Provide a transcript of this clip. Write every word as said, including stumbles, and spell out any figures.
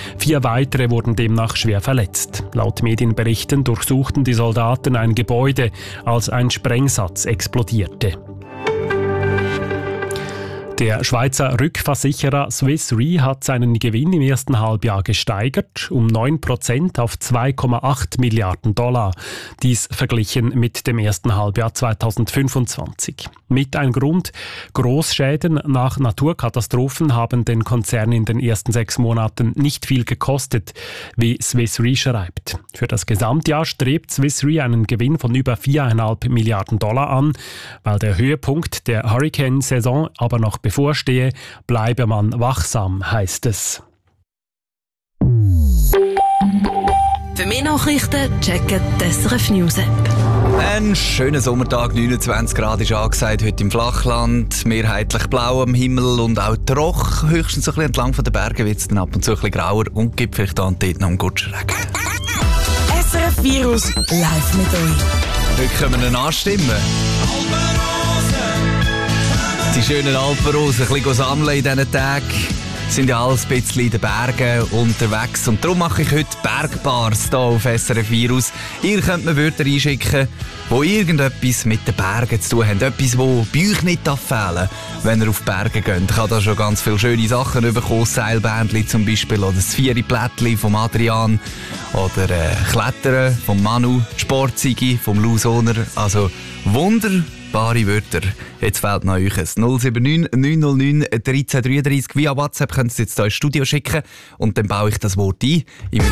Vier weitere wurden demnach schwer verletzt. Laut Medienberichten durchsuchten die Soldaten ein Gebäude, als ein Sprengsatz explodierte. Der Schweizer Rückversicherer Swiss Re hat seinen Gewinn im ersten Halbjahr gesteigert, um neun Prozent auf zwei Komma acht Milliarden Dollar. Dies verglichen mit dem ersten Halbjahr zweitausendfünfundzwanzig. Mit ein Grund: Großschäden nach Naturkatastrophen haben den Konzern in den ersten sechs Monaten nicht viel gekostet, wie Swiss Re schreibt. Für das Gesamtjahr strebt Swiss Re einen Gewinn von über vier Komma fünf Milliarden Dollar an. Weil der Höhepunkt der Hurricane-Saison aber noch bevorstehe, bleibe man wachsam, heisst es. Für mehr Nachrichten checken die S R F News App. Ein schöner Sommertag, neunundzwanzig Grad ist angesagt, heute im Flachland, mehrheitlich blau am Himmel und auch trocken, höchstens ein bisschen entlang von den Bergen wird es dann ab und zu ein bisschen grauer und gibt vielleicht dann dort noch einen guten Regen. S R F Virus live mit euch. Heute können wir ihn anstimmen. Die schönen Alpenrosen ein bisschen sammeln in diesen Tagen. Sind ja alles ein bisschen in den Bergen unterwegs. Und darum mache ich heute Bergbars hier auf S R F Virus. Ihr könnt mir Wörter einschicken, die irgendetwas mit den Bergen zu tun haben. Etwas, das bei euch nicht fehlen darf, wenn ihr auf die Berge geht. Ich habe da schon ganz viele schöne Sachen bekommen. Seilbändchen zum Beispiel oder das Vieriplättchen vom Adrian oder äh, Klettern vom Manu, Sportsigi vom Lusoner. Also wunderbare Wörter. Jetzt fehlt noch euch es. null sieben neun neun null neun eins drei drei drei. Via WhatsApp könnt ihr es jetzt hier ins Studio schicken und dann baue ich das Wort ein.